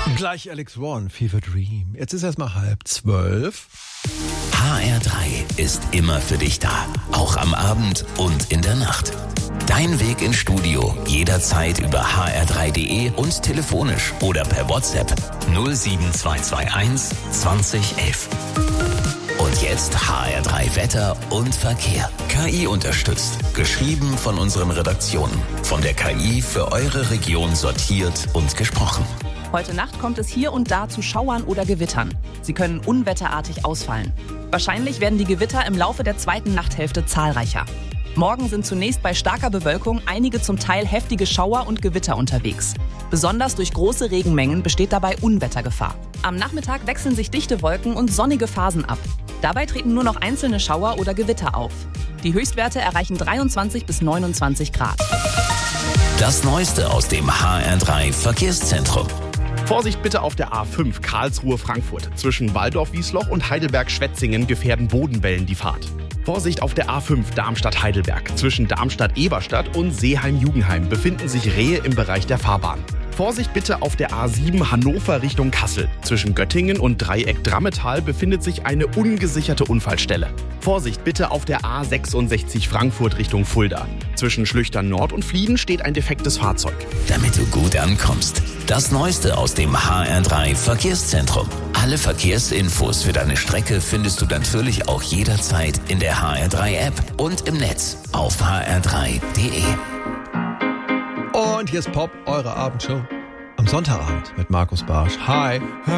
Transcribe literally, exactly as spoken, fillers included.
Gleich Alex Warren, Fever Dream. Jetzt ist erst mal halb zwölf. H R drei ist immer für dich da. Auch am Abend und in der Nacht. Dein Weg ins Studio jederzeit über h r drei punkt d e und telefonisch oder per WhatsApp null sieben zwei zwei eins zwanzig elf. Und jetzt H R drei Wetter und Verkehr. K I unterstützt. Geschrieben von unseren Redaktionen. Von der K I für eure Region sortiert und gesprochen. Heute Nacht kommt es hier und da zu Schauern oder Gewittern. Sie können unwetterartig ausfallen. Wahrscheinlich werden die Gewitter im Laufe der zweiten Nachthälfte zahlreicher. Morgen sind zunächst bei starker Bewölkung einige zum Teil heftige Schauer und Gewitter unterwegs. Besonders durch große Regenmengen besteht dabei Unwettergefahr. Am Nachmittag wechseln sich dichte Wolken und sonnige Phasen ab. Dabei treten nur noch einzelne Schauer oder Gewitter auf. Die Höchstwerte erreichen dreiundzwanzig bis neunundzwanzig Grad. Das Neueste aus dem H R drei Verkehrszentrum. Vorsicht bitte auf der A fünf Karlsruhe-Frankfurt. Zwischen Waldorf-Wiesloch und Heidelberg-Schwetzingen gefährden Bodenwellen die Fahrt. Vorsicht auf der A fünf Darmstadt-Heidelberg. Zwischen Darmstadt-Eberstadt und Seeheim-Jugenheim befinden sich Rehe im Bereich der Fahrbahn. Vorsicht bitte auf der A sieben Hannover Richtung Kassel. Zwischen Göttingen und Dreieck Drammetal befindet sich eine ungesicherte Unfallstelle. Vorsicht bitte auf der A sechsundsechzig Frankfurt Richtung Fulda. Zwischen Schlüchtern Nord und Flieden steht ein defektes Fahrzeug. Damit du gut ankommst. Das Neueste aus dem H R drei Verkehrszentrum. Alle Verkehrsinfos für deine Strecke findest du natürlich auch jederzeit in der H R drei App und im Netz auf h r drei punkt d e. Und hier ist Pop, eure Abendshow. Am Sonntagabend mit Markus Barsch. Hi.